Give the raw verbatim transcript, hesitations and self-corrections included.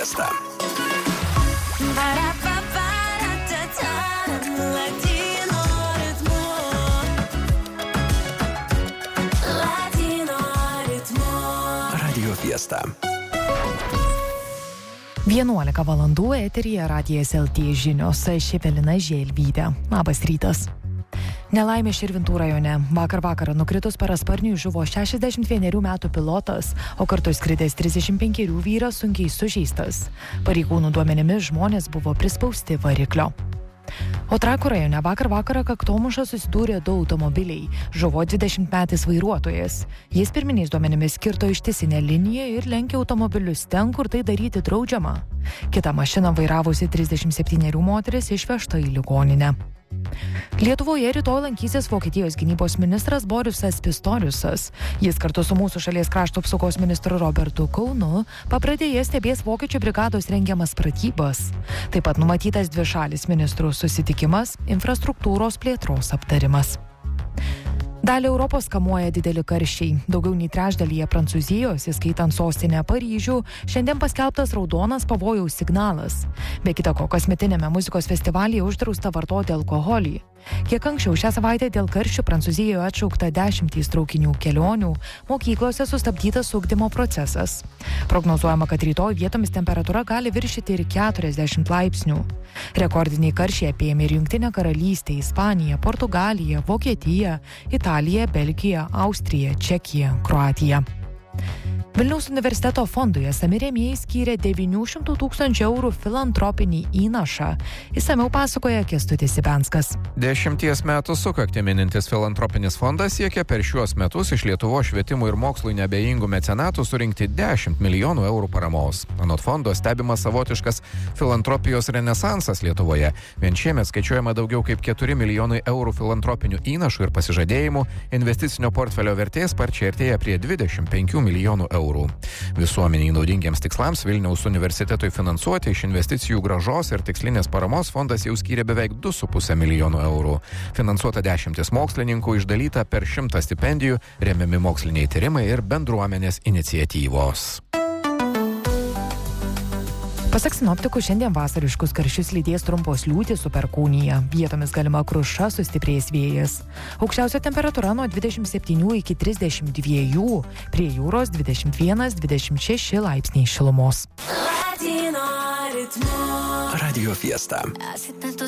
Fiesta. Radio Fiesta. vienuolika valandų eteryje Radijas L T žinios, aš Evelina Želvytė. Labas rytas. Nelaimė Širvintų rajone. Vakar vakarą nukritus parasparniui žuvo šešiasdešimt vienerių metų pilotas, o kartu skridęs trisdešimt penkerių vyras sunkiai sužeistas. Pareigūnų duomenimis žmonės buvo prispausti variklio. O Trakų rajone vakar vakarą kaktomuša susidūrė du automobiliai. Žuvo dvidešimtmetis vairuotojas. Jis pirminiais duomenimis kirto ištisinę liniją ir lenkė automobilius ten, kur tai daryti draudžiama. Kita mašina vairavusi trisdešimt septynerių moteris išvežta į ligoninę. Lietuvoje rytoj lankysis Vokietijos gynybos ministras Borisas Pistoriusas. Jis kartu su mūsų šalies krašto apsaugos ministru Robertu Kaunu papradėje stebės vokiečių brigados rengiamas pratybas. Taip pat numatytas dvišalis ministrų susitikimas, infrastruktūros plėtros aptarimas. Dalį Europos kamuoja dideli karščiai. Daugiau nei trečdalyje Prancūzijos, įskaitant sostinę Paryžių, šiandien paskelbtas raudonas pavojaus signalas. Be kita ko, kasmetiniame muzikos festivalyje uždrausta vartoti alkoholį. Kiek anksčiau šią savaitę dėl karščių Prancūzijoje atšaukta dešimtys traukinių kelionių, mokyklose sustabdytas ugdymo procesas. Prognozuojama, kad rytoj vietomis temperatūra gali viršyti ir keturiasdešimt laipsnių. Rekordiniai karščiai apėmė ir Jungtinę karalystę, Ispaniją, Portugaliją, Vokietiją, Italiją, Belgiją, Austriją, Čekiją, Kroatiją. Vilniaus universiteto fondui esami rėmėjai skyrė devynių šimtų tūkstančių eurų filantropinį įnašą. Išsamiau pasakoja Kęstutis Ibenskas. Dešimties metų sukaktį minintis filantropinis fondas siekia per šiuos metus iš Lietuvos švietimui ir mokslui neabejingų mecenatų surinkti dešimt milijonų eurų paramos. Anot fondo stebimas savotiškas filantropijos renesansas Lietuvoje. Vien šiemet skaičiuojama daugiau kaip keturi milijonai eurų filantropinių įnašų ir pasižadėjimų, investicinio portfelio vertė sparčiai artėja prie dvidešimt penkių milijonų eurų. Visuomeniai naudingiems tikslams Vilniaus universitetui finansuoti iš investicijų grąžos ir tikslinės paramos fondas jau skyrė beveik du su puse milijonų eurų. Finansuota dešimtis mokslininkų, išdalyta per šimtą stipendijų, remiami moksliniai tyrimai ir bendruomenės iniciatyvos. Pasak sinoptikų, šiandien vasariškus karščius lydės trumpos liūtys su perkūnija. Vietomis galima kruša, sustiprės vėjas. Aukščiausia temperatūra nuo dvidešimt septynių iki trisdešimt dviejų, prie jūros dvidešimt vienas dvidešimt šeši laipsniai šilumos. Radio Fiesta.